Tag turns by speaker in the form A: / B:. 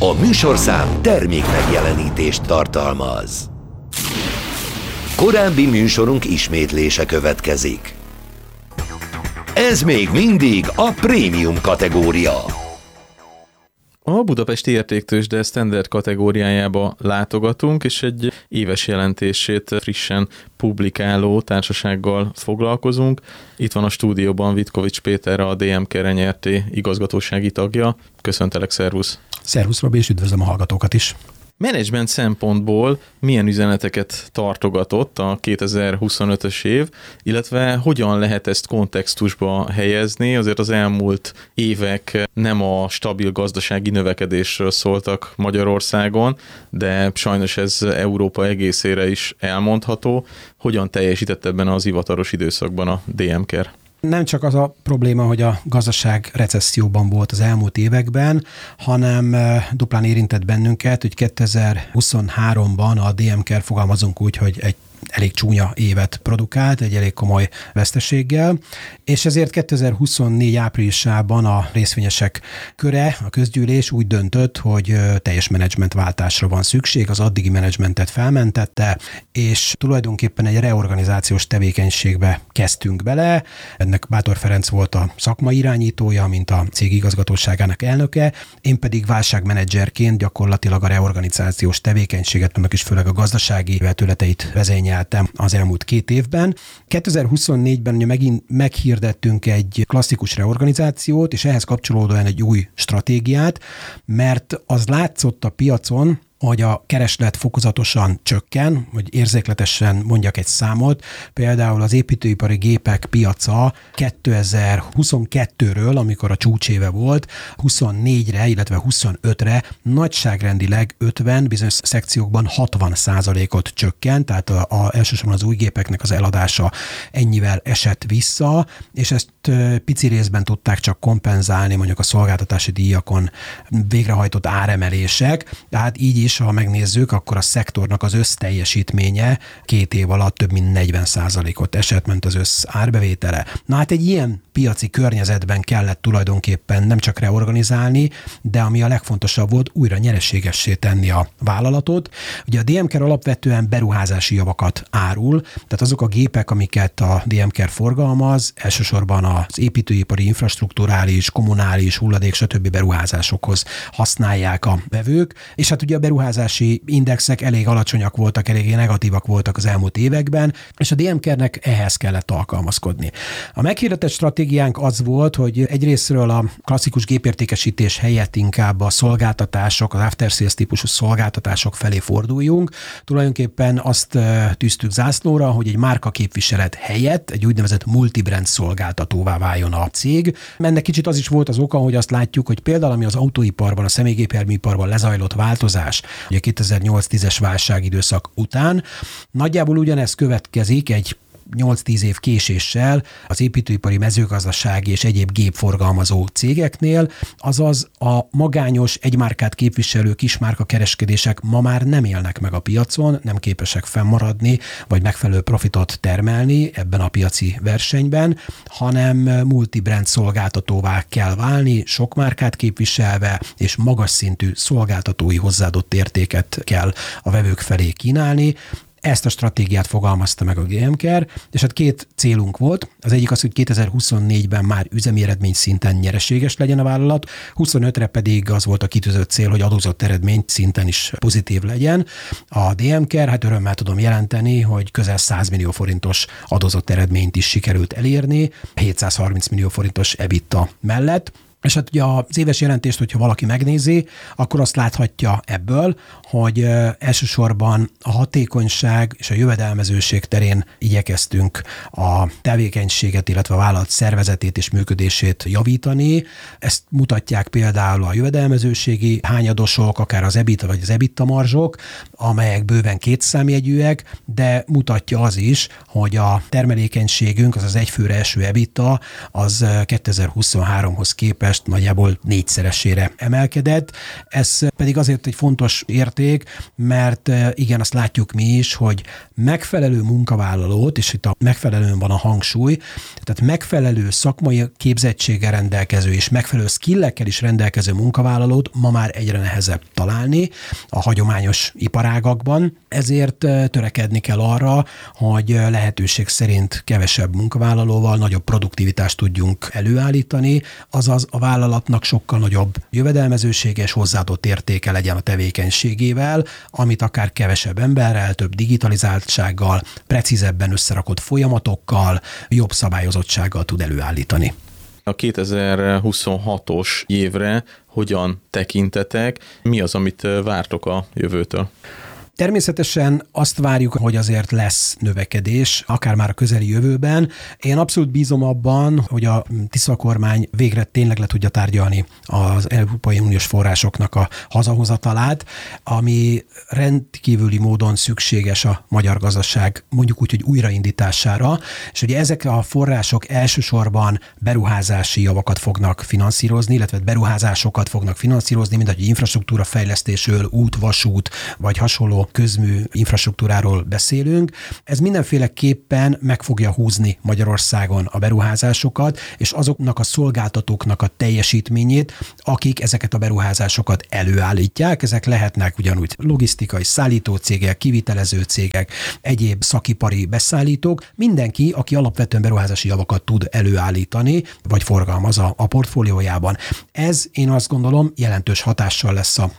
A: A műsorszám termék megjelenítést tartalmaz. Korábbi műsorunk ismétlése következik. Ez még mindig a prémium kategória.
B: A Budapesti Értéktőzsde standard kategóriájába látogatunk, és egy éves jelentését frissen publikáló társasággal foglalkozunk. Itt van a stúdióban Vitkovics Péter, a DMK Nyrt. Igazgatósági tagja. Köszöntelek, szervusz!
C: Szervusz, Robi, és üdvözlöm a hallgatókat is!
B: Menedzsment szempontból milyen üzeneteket tartogatott a 2025-ös év, illetve hogyan lehet ezt kontextusba helyezni? Azért az elmúlt évek nem a stabil gazdasági növekedésről szóltak Magyarországon, de sajnos ez Európa egészére is elmondható. Hogyan teljesített ebben az hivatalos időszakban a DMK?
C: Nem csak az a probléma, hogy a gazdaság recesszióban volt az elmúlt években, hanem duplán érintett bennünket, hogy 2023-ban a DMK fogalmazunk úgy, hogy egy elég csúnya évet produkált, egy elég komoly veszteséggel, és ezért 2024 áprilisában a részvényesek köre, a közgyűlés úgy döntött, hogy teljes menedzsmentváltásra van szükség, az addigi menedzsmentet felmentette, és tulajdonképpen egy reorganizációs tevékenységbe kezdtünk bele. Ennek Bátor Ferenc volt a szakmai irányítója, mint a cég igazgatóságának elnöke, én pedig válságmenedzserként gyakorlatilag a reorganizációs tevékenységet, annak is főleg a gazdasági vetületeit vezényeltem az elmúlt 2 évben. 2024-ben ugye megint meghirdettünk egy klasszikus reorganizációt, és ehhez kapcsolódóan egy új stratégiát, mert az látszott a piacon, hogy a kereslet fokozatosan csökken, hogy érzékletesen mondjak egy számot, például az építőipari gépek piaca 2022-ről, amikor a csúcséve volt, 24-re, illetve 25-re nagyságrendileg 50, bizonyos szekciókban 60%-ot csökkent, tehát elsősorban az új gépeknek az eladása ennyivel esett vissza, és ezt pici részben tudták csak kompenzálni mondjuk a szolgáltatási díjakon végrehajtott áremelések, tehát így is, ha megnézzük, akkor a szektornak az összteljesítménye 2 év alatt több mint 40%-ot esett, ment az össz árbevétele. Na hát egy ilyen piaci környezetben kellett tulajdonképpen nem csak reorganizálni, de ami a legfontosabb volt, újra nyereségessé tenni a vállalatot. Ugye a DMK alapvetően beruházási javakat árul, tehát azok a gépek, amiket a DMK forgalmaz, elsősorban az építőipari, infrastrukturális, kommunális, hulladék, stb. Beruházásokhoz használják a vevők, és hát ugye a beruházási indexek elég alacsonyak voltak, elég negatívak voltak az elmúlt években, és a DMK-nek ehhez kellett alkalmazkodni. A meghirdetett stratégiánk az volt, hogy egyrésztről a klasszikus gépértékesítés helyett inkább a szolgáltatások, az after sales típusú szolgáltatások felé forduljunk. Tulajdonképpen azt tűztük zászlóra, hogy egy márkaképviselet helyett egy úgynevezett multibrand szolgáltatóvá váljon a cég. Ennek kicsit az is volt az oka, hogy azt látjuk, hogy például ami az autóiparban, a személygépjárműiparban lezajlott változás, ugye 2008-10-es válságidőszak után, nagyjából ugyanez következik egy 8-10 év késéssel az építőipari, mezőgazdasági és egyéb gépforgalmazó cégeknél, azaz a magányos, egymárkát képviselő kismárka kereskedések ma már nem élnek meg a piacon, nem képesek fennmaradni, vagy megfelelő profitot termelni ebben a piaci versenyben, hanem multibrand szolgáltatóvá kell válni, sok márkát képviselve, és magas szintű szolgáltatói hozzáadott értéket kell a vevők felé kínálni. Ezt a stratégiát fogalmazta meg a DMK, és hát 2 célunk volt. Az egyik az, hogy 2024-ben már üzemi eredmény szinten nyereséges legyen a vállalat, 25-re pedig az volt a kitűzött cél, hogy adózott eredmény szinten is pozitív legyen. A DMK, hát örömmel tudom jelenteni, hogy közel 100 millió forintos adózott eredményt is sikerült elérni, 730 millió forintos EBITDA mellett. És hát ugye az éves jelentést, hogyha valaki megnézi, akkor azt láthatja ebből, hogy elsősorban a hatékonyság és a jövedelmezőség terén igyekeztünk a tevékenységet, illetve a vállalat szervezetét és működését javítani. Ezt mutatják például a jövedelmezőségi hányadosok, akár az EBITDA vagy az EBITDA marzsok, amelyek bőven 2 számjegyűek, de mutatja az is, hogy a termelékenységünk, az egyfőre eső EBITDA, az 2023-hoz képest képest nagyjából 4-szeresére emelkedett. Ez pedig azért egy fontos érték, mert igen, azt látjuk mi is, hogy megfelelő munkavállalót, és itt a megfelelően van a hangsúly, tehát megfelelő szakmai képzettséggel rendelkező és megfelelő skillekkel is rendelkező munkavállalót ma már egyre nehezebb találni a hagyományos iparágakban, ezért törekedni kell arra, hogy lehetőség szerint kevesebb munkavállalóval nagyobb produktivitást tudjunk előállítani, azaz a vállalatnak sokkal nagyobb jövedelmezősége és hozzáadott értéke legyen a tevékenységével, amit akár kevesebb emberrel, több digitalizáltsággal, precízebben összerakott folyamatokkal, jobb szabályozottsággal tud előállítani.
B: A 2026-os évre hogyan tekintetek? Mi az, amit vártok a jövőtől?
C: Természetesen azt várjuk, hogy azért lesz növekedés, akár már a közeli jövőben. Én abszolút bízom abban, hogy a Tisza kormány végre tényleg le tudja tárgyalni az Európai Uniós forrásoknak a hazahozatalát, ami rendkívüli módon szükséges a magyar gazdaság, mondjuk úgy, hogy újraindítására, és ugye ezek a források elsősorban beruházási javakat fognak finanszírozni, illetve beruházásokat fognak finanszírozni, mint hogy infrastruktúra fejlesztésről, út, vasút, vagy hasonló közmű infrastruktúráról beszélünk. Ez mindenféleképpen meg fogja húzni Magyarországon a beruházásokat, és azoknak a szolgáltatóknak a teljesítményét, akik ezeket a beruházásokat előállítják. Ezek lehetnek ugyanúgy logisztikai szállítócégek, kivitelező cégek, egyéb szakipari beszállítók, mindenki, aki alapvetően beruházási javakat tud előállítani, vagy forgalmaz a portfóliójában. Ez, én azt gondolom, jelentős hatással lesz a